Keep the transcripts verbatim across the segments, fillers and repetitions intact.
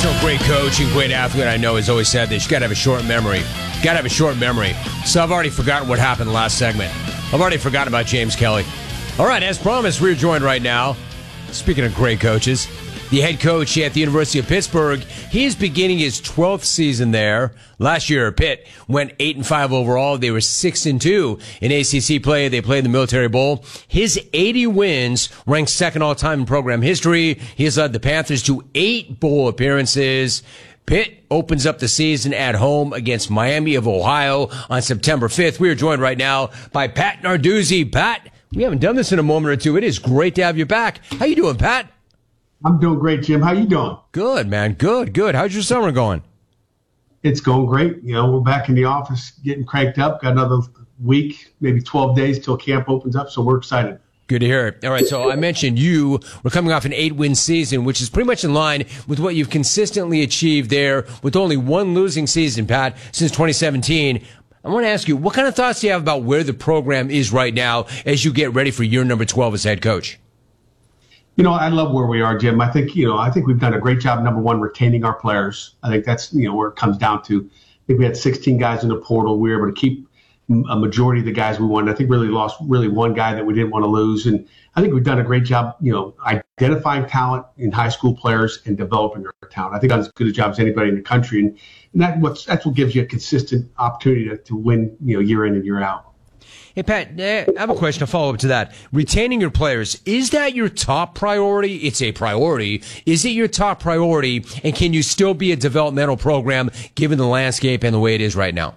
So great coach and great athlete I know has always said this. You got to have a short memory. Got to have a short memory. So I've already forgotten what happened last segment. I've already forgotten about James Kelly. All right, as promised, we're joined right now. Speaking of great coaches, the head coach at the University of Pittsburgh. He is beginning his twelfth season there. Last year, Pitt went eight and five overall. They were six and two in A C C play. They played the Military Bowl. His eighty wins ranked second all time in program history. He has led the Panthers to eight bowl appearances. Pitt opens up the season at home against Miami of Ohio on September fifth. We are joined right now by Pat Narduzzi. Pat, we haven't done this in a moment or two. It is great to have you back. How you doing, Pat? I'm doing great, Jim. How you doing? Good, man. Good, good. How's your summer going? It's going great. You know, we're back in the office getting cranked up. Got another week, maybe twelve days till camp opens up, so we're excited. Good to hear it. All right, so I mentioned you were coming off an eight-win season, which is pretty much in line with what you've consistently achieved there with only one losing season, Pat, since twenty seventeen. I want to ask you, what kind of thoughts do you have about where the program is right now as you get ready for year number twelve as head coach? You know, I love where we are, Jim. I think, you know, I think we've done a great job, number one, retaining our players. I think that's, you know, where it comes down to. I think we had sixteen guys in the portal. We were able to keep a majority of the guys we wanted. I think really lost really one guy that we didn't want to lose. And I think we've done a great job, you know, identifying talent in high school players and developing our talent. I think that's as good a job as anybody in the country. And, and that what's, that's what gives you a consistent opportunity to, to win, you know, year in and year out. Hey, Pat, I have a question to follow up to that. Retaining your players, is that your top priority? It's a priority. Is it your top priority? And can you still be a developmental program given the landscape and the way it is right now?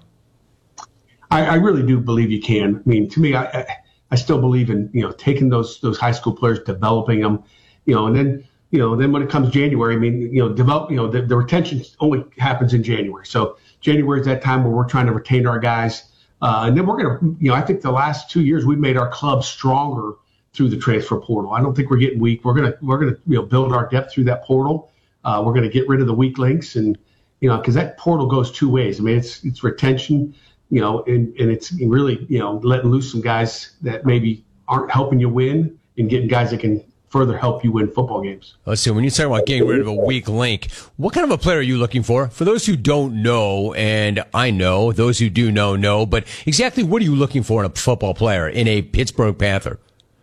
I, I really do believe you can. I mean, to me, I, I, I still believe in, you know, taking those those high school players, developing them, you know, and then, you know, then when it comes January, I mean, you know, develop, you know, the, the retention only happens in January. So January is that time where we're trying to retain our guys. Uh, and then we're going to, you know, I think the last two years we've made our club stronger through the transfer portal. I don't think we're getting weak. We're going to, we're going to, you know, build our depth through that portal. Uh, we're going to get rid of the weak links, and, you know, because that portal goes two ways. I mean, it's it's retention, you know, and, and it's really, you know, letting loose some guys that maybe aren't helping you win and getting guys that can further help you win football games. Let's see, when you talk about getting rid of a weak link, what kind of a player are you looking for? For those who don't know, and I know, those who do know, know, but exactly what are you looking for in a football player, in a Pittsburgh Panther?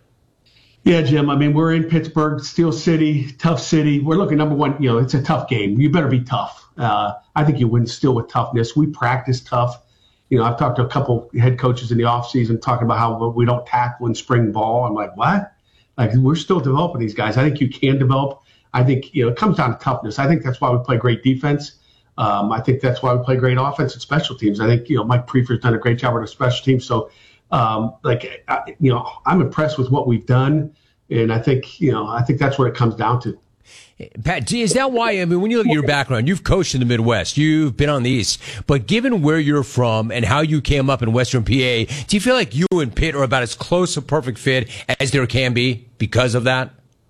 Yeah, Jim, I mean, we're in Pittsburgh, Steel City, tough city. We're looking, number one, you know, it's a tough game. You better be tough. Uh, I think you win still with toughness. We practice tough. You know, I've talked to a couple head coaches in the offseason talking about how we don't tackle in spring ball. I'm like, what? Like, we're still developing these guys. I think you can develop. I think, you know, it comes down to toughness. I think that's why we play great defense. Um, I think that's why we play great offense and special teams. I think, you know, Mike Prefer's done a great job with the special teams. So, um, like, I, you know, I'm impressed with what we've done. And I think, you know, I think that's what it comes down to. Pat, is that why, I mean, when you look at your background, you've coached in the Midwest, you've been on the East, but given where you're from and how you came up in Western P A, do you feel like you and Pitt are about as close a perfect fit as there can be because of that?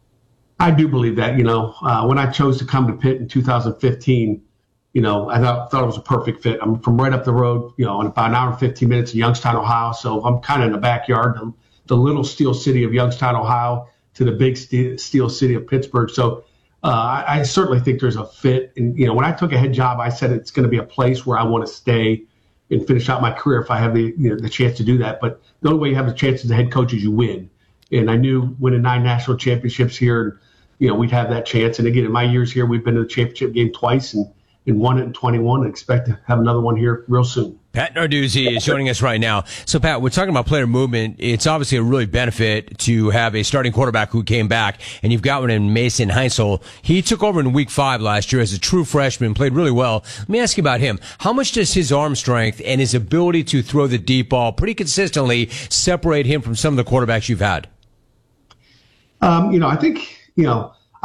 I do believe that. You know, uh, when I chose to come to Pitt in two thousand fifteen, you know, I thought, thought it was a perfect fit. I'm from right up the road, you know, in about an hour and fifteen minutes in Youngstown, Ohio. So I'm kind of in the backyard, the, the little steel city of Youngstown, Ohio, to the big steel, steel city of Pittsburgh. So Uh, I, I certainly think there's a fit. And, you know, when I took a head job, I said it's going to be a place where I want to stay and finish out my career if I have the, you know, the chance to do that. But the only way you have the chance as a head coach is you win. And I knew winning nine national championships here, you know, we'd have that chance. And again, in my years here, we've been to the championship game twice and, and won it in twenty-one and expect to have another one here real soon. Pat Narduzzi is joining us right now. So, Pat, we're talking about player movement. It's obviously a really benefit to have a starting quarterback who came back, and you've got one in Mason Heinzel. He took over in week five last year as a true freshman, played really well. Let me ask you about him. How much does his arm strength and his ability to throw the deep ball pretty consistently separate him from some of the quarterbacks you've had? Um, you know, I think, you know,